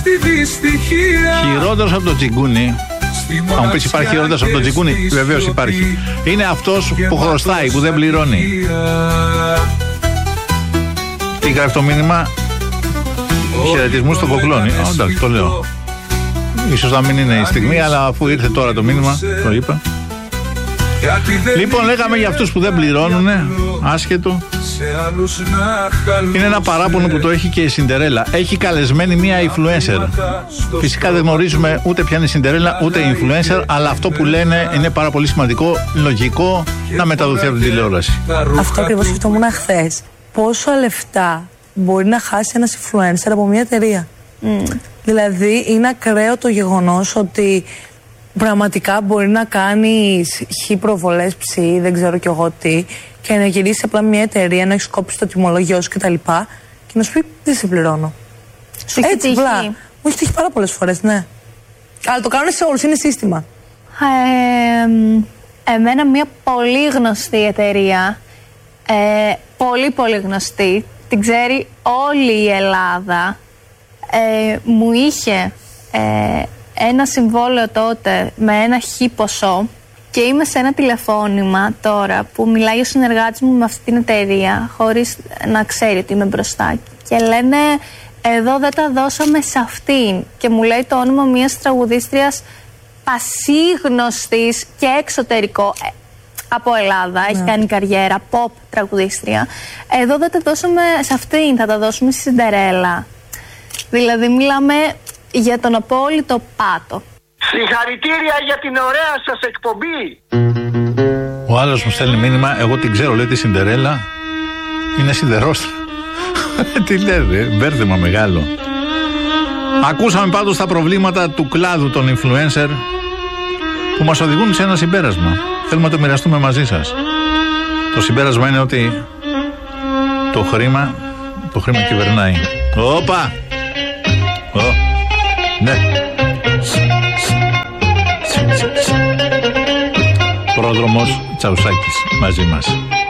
Χειρότερος από τον Τσιγκούνι. Θα μου πεις, υπάρχει χειρότερος από τον Τσιγκούνι? Βεβαίως υπάρχει. Είναι αυτός που χρωστάει, που δεν πληρώνει. Τι γράφει το μήνυμα? Χαιρετισμούς στο Κοκλώνη. Εντάξει, το λέω. Ίσως να μην είναι η στιγμή, αλλά αφού ήρθε τώρα το μήνυμα, το είπα. Λοιπόν, λέγαμε για αυτούς που δεν πληρώνουν, άσχετο. Είναι ένα παράπονο που το έχει και η Σιντερέλα. Έχει καλεσμένη μία influencer. Φυσικά δεν γνωρίζουμε ούτε ποια είναι η Σιντερέλα, ούτε η influencer, αλλά αυτό που λένε είναι πάρα πολύ σημαντικό, λογικό να μεταδοθεί από την τηλεόραση. Αυτό ακριβώς σκεφτόμουν χθες. Πόσα λεφτά μπορεί να χάσει ένας influencer από μια εταιρεία? Δηλαδή, είναι ακραίο το γεγονός ότι πραγματικά μπορεί να κάνει χι προβολές ψι, δεν ξέρω κι εγώ τι, και να γυρίσει απλά μια εταιρεία, να έχει κόψει το τιμολογιό σου κτλ. Και να σου πει: δεν σε πληρώνω. Έτσι απλά. Μου έχει τύχει πάρα πολλές φορές, ναι. Αλλά το κάνουν σε όλους, είναι σύστημα. Εμένα μια πολύ γνωστή εταιρεία, πολύ γνωστή, την ξέρει όλη η Ελλάδα, μου είχε ένα συμβόλαιο τότε με ένα χι ποσό και είμαι σε ένα τηλεφώνημα τώρα που μιλάει ο συνεργάτης μου με αυτή την εταιρεία χωρίς να ξέρει ότι είμαι μπροστά και λένε εδώ δεν τα δώσαμε σε αυτήν και μου λέει το όνομα μιας τραγουδίστριας πασίγνωστης και εξωτερικό από Ελλάδα, έχει κάνει καριέρα pop τραγουδίστρια, εδώ δεν τα δώσαμε σε αυτήν, θα τα δώσουμε στη Σιντερέλα. Δηλαδή μιλάμε για τον απόλυτο πάτο. Συγχαρητήρια για την ωραία σας εκπομπή. Ο άλλος μου στέλνει μήνυμα, εγώ την ξέρω, λέει τη Σιντερέλα, είναι σιδερόστρα. Τι λέτε, μπέρδεμα μεγάλο. Ακούσαμε πάντως τα προβλήματα του κλάδου των influencer που μας οδηγούν σε ένα συμπέρασμα. Θέλουμε να το μοιραστούμε μαζί σας. Το συμπέρασμα είναι ότι το χρήμα κυβερνάει. Όπα! Ναι. Πρόδρομος Τσαουσάκης μαζί μας.